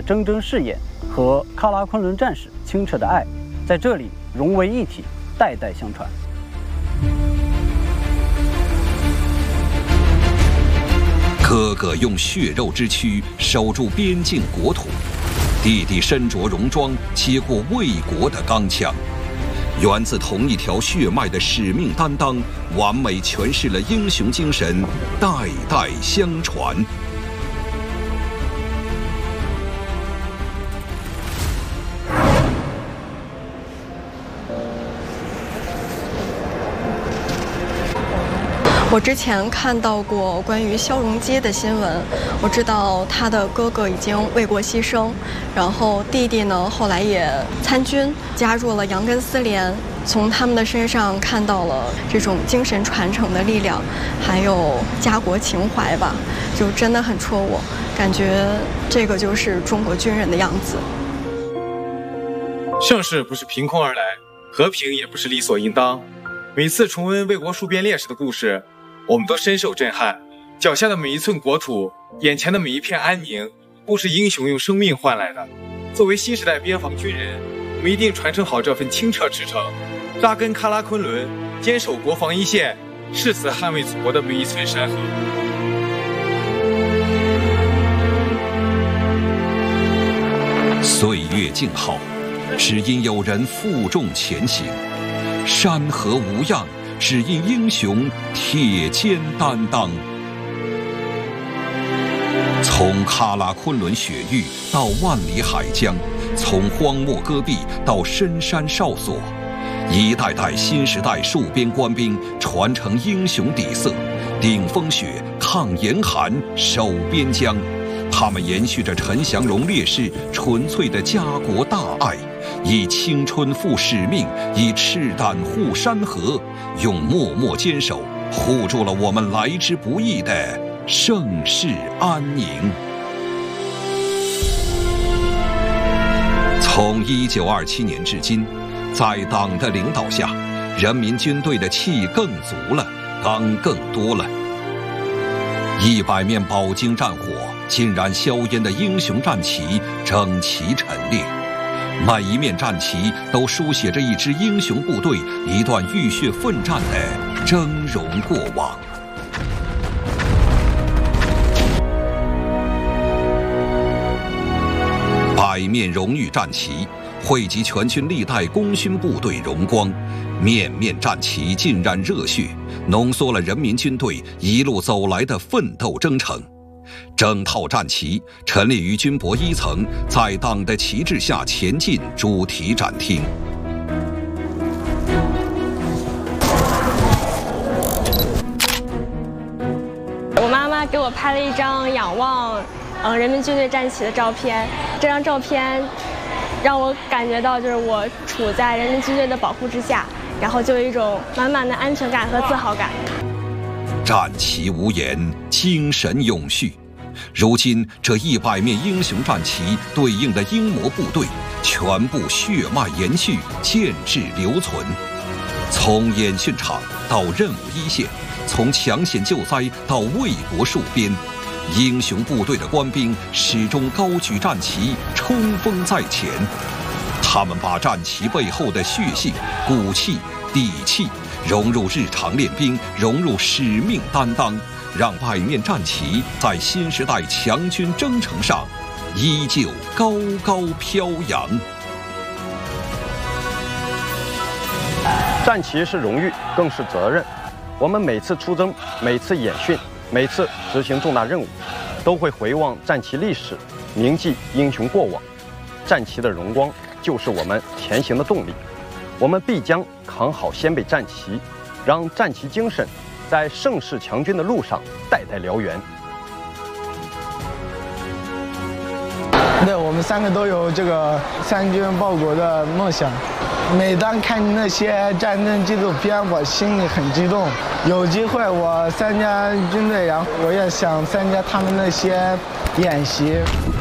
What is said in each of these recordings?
铮铮誓言和喀拉昆仑战士清澈的爱，在这里融为一体，代代相传。 哥哥用血肉之躯守住边境国土，弟弟身着戎装接过卫国的钢枪，源自同一条血脉的使命担当，完美诠释了英雄精神，代代相传。 我之前看到过关于萧荣基的新闻，我知道他的哥哥已经为国牺牲，然后弟弟呢后来也参军，加入了杨根思连。从他们的身上看到了这种精神传承的力量，还有家国情怀吧，就真的很戳我，感觉这个就是中国军人的样子。 盛世不是凭空而来，和平也不是理所应当。每次重温为国戍边烈士的故事，我们都深受震撼。脚下的每一寸国土，眼前的每一片安宁，都是英雄用生命换来的。作为新时代边防军人，我们一定传承好这份清澈赤诚，扎根喀拉昆仑，坚守国防一线，誓死捍卫祖国的每一寸山河。 岁月静好，只因有人负重前行；山河无恙，只因英雄铁肩担当。从喀拉昆仑雪域到万里海疆，从荒漠戈壁到深山哨所，一代代新时代戍边官兵传承英雄底色，顶风雪，抗严寒，守边疆。他们延续着陈祥荣烈士纯粹的家国大爱，以青春赴使命，以赤胆护山河，用默默坚守护住了我们来之不易的盛世安宁。从1927年至今，在党的领导下，人民军队的气更足了，钢更多了。100面饱经战火、浸染硝烟的英雄战旗整齐陈列，每一面战旗都书写着一支英雄部队、一段浴血奋战的峥嵘过往。100面荣誉战旗汇集全军历代功勋部队荣光，面面战旗浸染热血，浓缩了人民军队一路走来的奋斗征程。整套战旗陈列于军博1层，在党的旗帜下前进主题展厅。 我妈妈给我拍了一张仰望人民军队战旗的照片，这张照片让我感觉到就是我处在人民军队的保护之下，然后就有一种满满的安全感和自豪感。 战旗无言，精神永续。如今这100面英雄战旗对应的英模部队，全部血脉延续，建制留存。从演训场到任务一线，从抢险救灾到为国戍边，英雄部队的官兵始终高举战旗，冲锋在前。他们把战旗背后的血性、骨气、底气融入日常练兵，融入使命担当，让100面战旗在新时代强军征程上依旧高高飘扬。 战旗是荣誉，更是责任。我们每次出征，每次演训，每次执行重大任务，都会回望战旗历史，铭记英雄过往。战旗的荣光就是我们前行的动力。我们必将扛好先辈战旗，让战旗精神在盛世强军的路上代代燎原。 对，我们3个都有这个三军报国的梦想。每当看那些战争纪录片，我心里很激动。有机会我参加军队，然后我也想参加他们那些演习。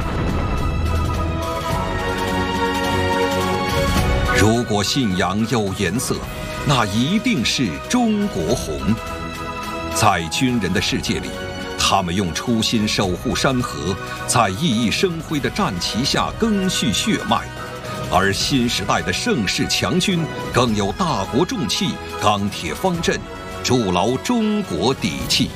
如果信仰有颜色，那一定是中国红。在军人的世界里， 他们用初心守护山河，在熠熠生辉的战旗下赓续血脉。而新时代的盛世强军更有大国重器、钢铁方阵，筑牢中国底气。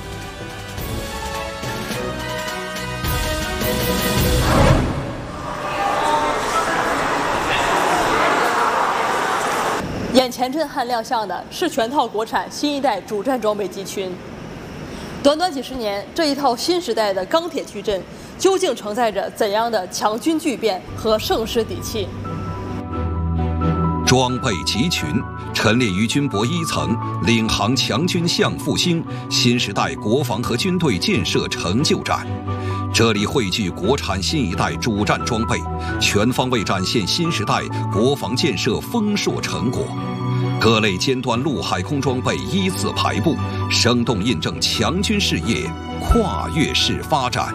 眼前震撼亮相的是全套国产新一代主战装备集群。短短几十年，这一套新时代的钢铁矩阵究竟承载着怎样的强军巨变和盛世底气？ 装备集群陈列于军博一层，领航强军向复兴新时代国防和军队建设成就展。这里汇聚国产新一代主战装备，全方位展现新时代国防建设丰硕成果。各类尖端陆海空装备依次排布，生动印证强军事业跨越式发展。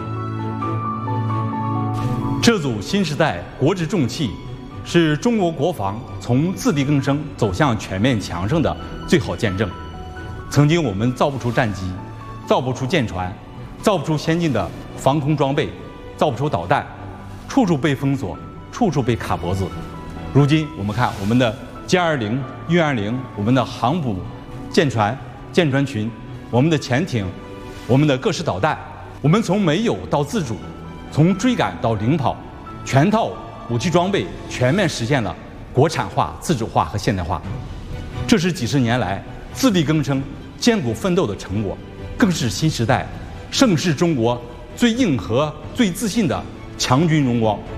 这组新时代国之重器，是中国国防从自力更生走向全面强盛的最好见证。曾经我们造不出战机，造不出舰船，造不出先进的防空装备，造不出导弹，处处被封锁，处处被卡脖子。如今我们看我们的歼20、运20，我们的航母、舰船、舰船群，我们的潜艇，我们的各式导弹，我们从没有到自主，从追赶到领跑，全套武器装备全面实现了国产化、自主化和现代化。这是几十年来自力更生、艰苦奋斗的成果，更是新时代盛世中国最硬核、最自信的强军荣光。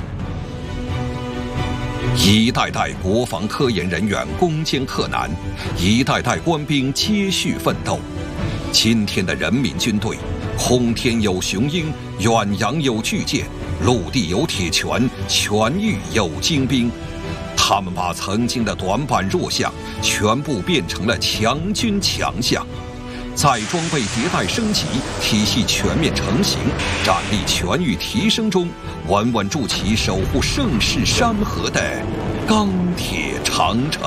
一代代国防科研人员攻坚克难，一代代官兵接续奋斗。今天的人民军队，空天有雄鹰，远洋有巨舰，陆地有铁拳，全域有精兵。他们把曾经的短板弱项全部变成了强军强项。在装备迭代升级、体系全面成型、战力全域提升中，稳稳筑起守护盛世山河的钢铁长城。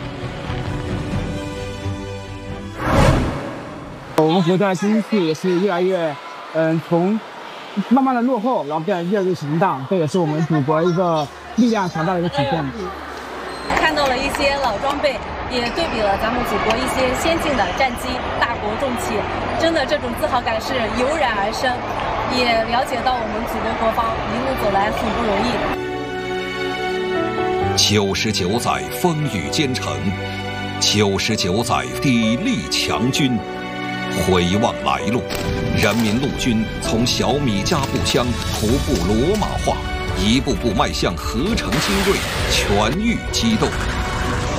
我们国家的经济也是越来越，从慢慢的落后，然后变得越来越强大，这也是我们祖国一个力量强大的一个体现。 看到了一些老装备，也对比了咱们祖国一些先进的战机，大国重器，真的这种自豪感是油然而生，也了解到我们祖国国防一路走来很不容 99 易。 载风雨兼程，99载砥砺强军。回望来路，人民陆军从小米加步枪徒步罗马化，一步步迈向合成精锐，全域机动。